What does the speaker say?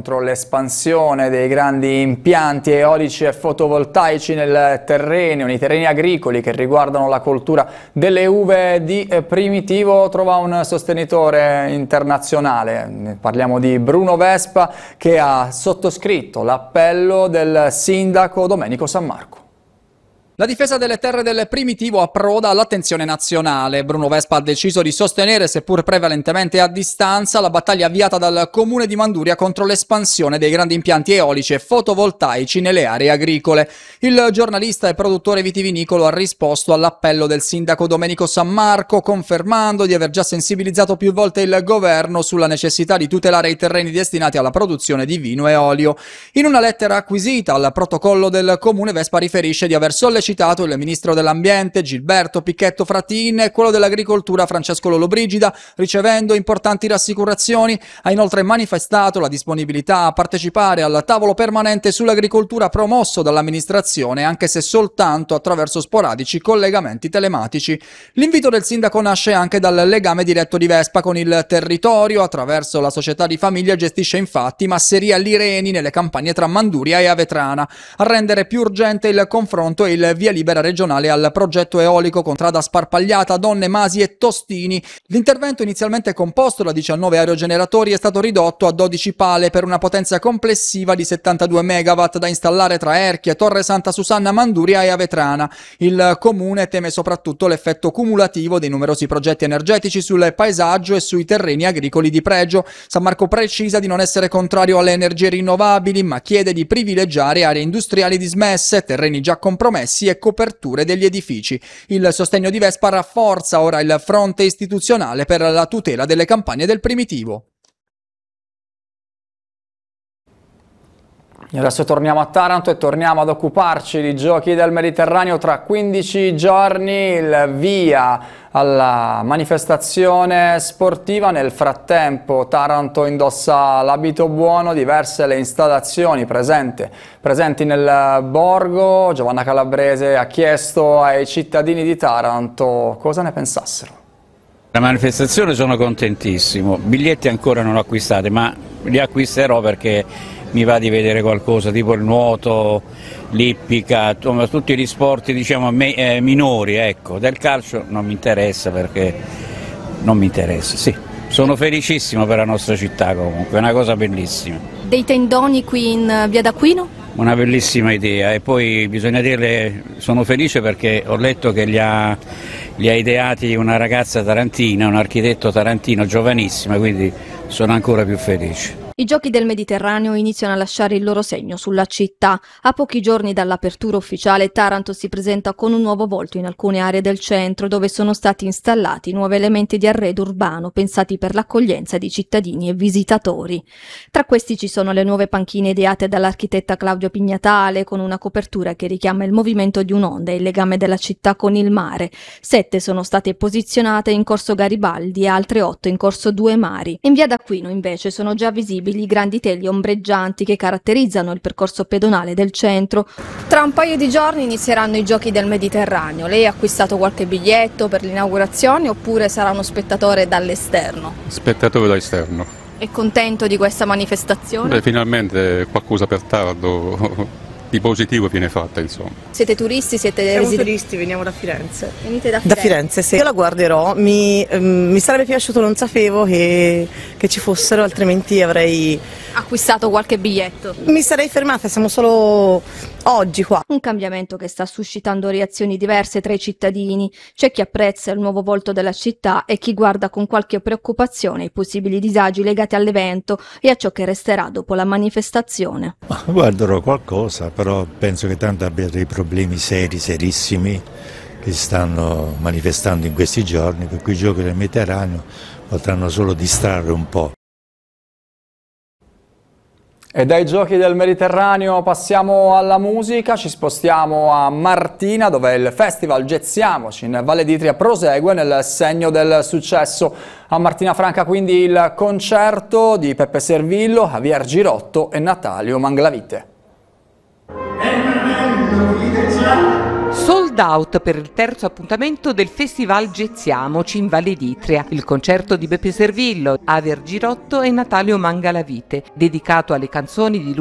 contro l'espansione dei grandi impianti eolici e fotovoltaici nei terreni agricoli che riguardano la coltura delle uve di Primitivo, trova un sostenitore internazionale. Parliamo di Bruno Vespa, che ha sottoscritto l'appello del sindaco Domenico San Marco. La difesa delle terre del Primitivo approda all'attenzione nazionale. Bruno Vespa ha deciso di sostenere, seppur prevalentemente a distanza, la battaglia avviata dal comune di Manduria contro l'espansione dei grandi impianti eolici e fotovoltaici nelle aree agricole. Il giornalista e produttore vitivinicolo ha risposto all'appello del sindaco Domenico San Marco, confermando di aver già sensibilizzato più volte il governo sulla necessità di tutelare i terreni destinati alla produzione di vino e olio. In una lettera acquisita al protocollo del comune, Vespa riferisce di aver sollecitato il ministro dell'ambiente Gilberto Picchetto Fratin e quello dell'agricoltura Francesco Lollobrigida, ricevendo importanti rassicurazioni. Ha inoltre manifestato la disponibilità a partecipare al tavolo permanente sull'agricoltura promosso dall'amministrazione, anche se soltanto attraverso sporadici collegamenti telematici. L'invito del sindaco nasce anche dal legame diretto di Vespa con il territorio. Attraverso la società di famiglia gestisce infatti masseria Lireni nelle campagne tra Manduria e Avetrana. A rendere più urgente il confronto e il via libera regionale al progetto eolico Contrada Sparpagliata, Donne, Masi e Tostini. L'intervento, inizialmente composto da 19 aerogeneratori, è stato ridotto a 12 pale per una potenza complessiva di 72 megawatt da installare tra Erchie, Torre Santa Susanna, Manduria e Avetrana. Il comune teme soprattutto l'effetto cumulativo dei numerosi progetti energetici sul paesaggio e sui terreni agricoli di pregio. San Marco precisa di non essere contrario alle energie rinnovabili, ma chiede di privilegiare aree industriali dismesse, terreni già compromessi e coperture degli edifici. Il sostegno di Vespa rafforza ora il fronte istituzionale per la tutela delle campagne del Primitivo. E adesso torniamo a Taranto e torniamo ad occuparci di Giochi del Mediterraneo. Tra 15 giorni il via alla manifestazione sportiva. Nel frattempo Taranto indossa l'abito buono, diverse le installazioni presenti nel borgo. Giovanna Calabrese ha chiesto ai cittadini di Taranto cosa ne pensassero. La manifestazione sono contentissimo, biglietti ancora non ho acquistati, ma li acquisterò perché mi va di vedere qualcosa tipo il nuoto, l'ippica, tutti gli sport diciamo minori, ecco. Del calcio non mi interessa perché non mi interessa, sì. Sono felicissimo per la nostra città comunque, è una cosa bellissima. Dei tendoni qui in via d'Aquino? Una bellissima idea e poi bisogna dirle, sono felice perché ho letto che li ha ideati una ragazza tarantina, un architetto tarantino giovanissima, quindi sono ancora più felice. I Giochi del Mediterraneo iniziano a lasciare il loro segno sulla città. A pochi giorni dall'apertura ufficiale, Taranto si presenta con un nuovo volto in alcune aree del centro, dove sono stati installati nuovi elementi di arredo urbano pensati per l'accoglienza di cittadini e visitatori. Tra questi ci sono le nuove panchine ideate dall'architetta Claudio Pignatale, con una copertura che richiama il movimento di un'onda e il legame della città con il mare. 7 sono state posizionate in corso Garibaldi e altre 8 in corso Due Mari. In via d'Aquino invece sono già visibili i grandi teli ombreggianti che caratterizzano il percorso pedonale del centro. Tra un paio di giorni inizieranno i Giochi del Mediterraneo. Lei ha acquistato qualche biglietto per l'inaugurazione oppure sarà uno spettatore dall'esterno? Spettatore dall'esterno. È contento di questa manifestazione? Beh, finalmente qualcosa per Taranto di positivo viene fatta, insomma. Siete turisti? Siamo turisti, veniamo da Firenze. Venite da Firenze? Da Firenze, sì. Io la guarderò, mi sarebbe piaciuto, non sapevo che ci fossero, altrimenti avrei acquistato qualche biglietto. Mi sarei fermata, siamo solo oggi qua. Un cambiamento che sta suscitando reazioni diverse tra i cittadini. C'è chi apprezza il nuovo volto della città e chi guarda con qualche preoccupazione i possibili disagi legati all'evento e a ciò che resterà dopo la manifestazione. Guarderò qualcosa, però penso che tanto abbia dei problemi serissimi che si stanno manifestando in questi giorni, per cui i Giochi del Mediterraneo potranno solo distrarre un po'. E dai Giochi del Mediterraneo passiamo alla musica, ci spostiamo a Martina, dove il festival Jazziamoci in Valle d'Itria prosegue nel segno del successo. A Martina Franca quindi il concerto di Peppe Servillo, Javier Girotto e Natalio Manglavite. Sold out per il terzo appuntamento del Festival Gezziamoci in Valle d'Itria, il concerto di Beppe Servillo, Aver Girotto e Natalio Mangalavite, dedicato alle canzoni di